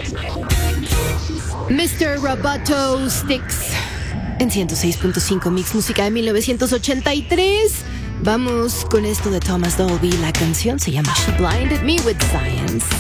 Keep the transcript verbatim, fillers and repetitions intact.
mister Roboto Sticks en ciento seis punto cinco Mix, música de mil novecientos ochenta y tres. Vamos con esto de Thomas Dolby. La canción se llama She Blinded Me with Science.